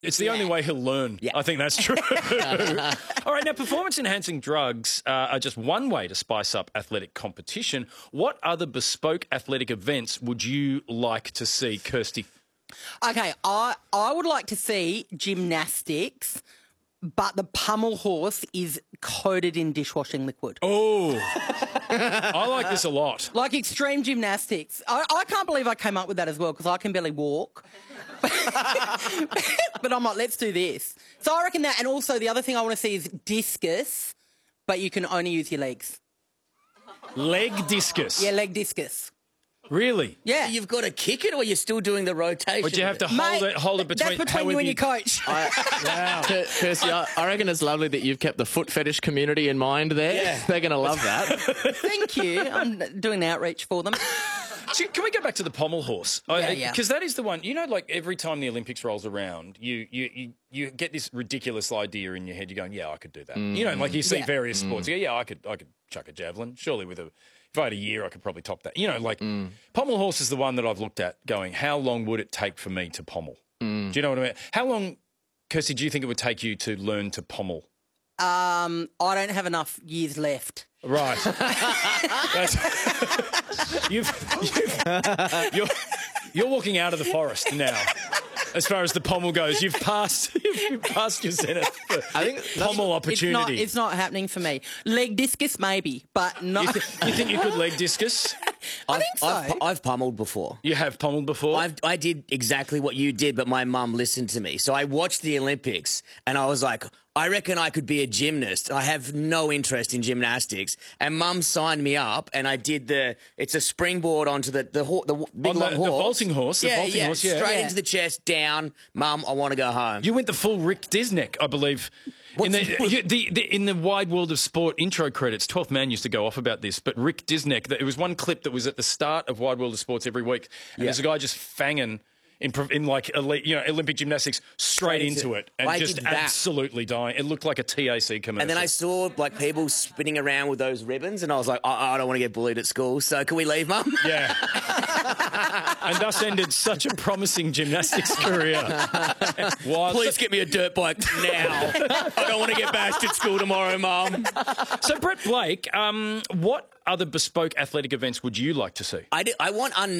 It's the only way he'll learn. Yeah. I think that's true. All right, now performance-enhancing drugs are just one way to spice up athletic competition. What other bespoke athletic events would you like to see, Kirsty? Okay, I would like to see gymnastics, but the pummel horse is coated in dishwashing liquid. Oh, I like this a lot. Like extreme gymnastics. I can't believe I came up with that as well because I can barely walk. But I'm like, let's do this. So I reckon that, and also the other thing I want to see is discus, but you can only use your legs. Leg discus? Yeah, leg discus. Really? Yeah. You've got to kick it, or you're still doing the rotation? Would you have to Mate, hold it between... That's between you and your coach. Wow. Kirsty, I reckon it's lovely that you've kept the foot fetish community in mind there. Yeah. They're going to love that. Thank you. I'm doing outreach for them. So can we go back to the pommel horse? Yeah. Because that is the one, you know, like every time the Olympics rolls around, you get this ridiculous idea in your head. You're going, yeah, I could do that. You know, like you see various sports. You go, yeah, I could chuck a javelin. Surely if I had a year, I could probably top that. You know, like pommel horse is the one that I've looked at going, how long would it take for me to pommel? Do you know what I mean? How long, Kirsty, do you think it would take you to learn to pommel? I don't have enough years left. Right. You're walking out of the forest now. As far as the pommel goes, you've passed your zenith for I think pommel opportunity. It's not happening for me. Leg discus maybe, but not. You think you could leg discus? I think so. I've pummeled before. You have pommeled before? I did exactly what you did, but my mum listened to me. So I watched the Olympics, and I was like, I reckon I could be a gymnast. I have no interest in gymnastics. And Mum signed me up, and I did it's a springboard onto the big long horse. The vaulting horse. Yeah, straight Yeah. into the chest, down. Mum, I want to go home. You went the full Rick Disneck, I believe. In the Wide World of Sport intro credits, 12th Man used to go off about this, but Rick Disneck, it was one clip that was at the start of Wide World of Sports every week, and there's a guy just fanging in like elite, Olympic gymnastics straight into it and I just did that. absolutely dying. It looked like a TAC commercial. And then I saw like people spinning around with those ribbons, and I was like, I don't want to get bullied at school, so can we leave, Mum? Yeah. And thus ended such a promising gymnastics career. Please get me a dirt bike now. I don't want to get bashed at school tomorrow, Mum. So, Brett Blake, what other bespoke athletic events would you like to see? I want unnecessary